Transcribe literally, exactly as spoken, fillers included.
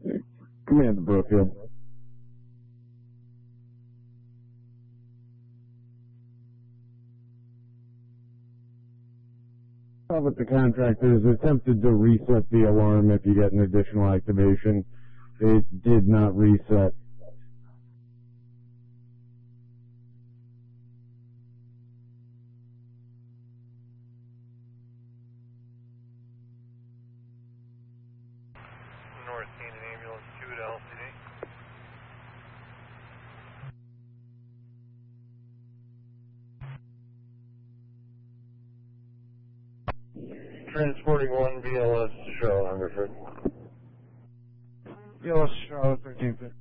Command Brookfield. With the contractors attempted to reset the alarm if you get an additional activation. It did not reset. North Canaan Ambulance two to L C D. Transporting one B L S to Charlotte, Hungerford. B L S Charlotte, thirteen fifty.